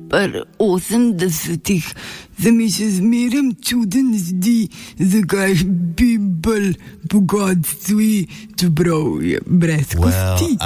Super 80-ih se mi še zmeraj čuden zdi, zakaj bi bolj bogatstvi, čeprav je brez kosti.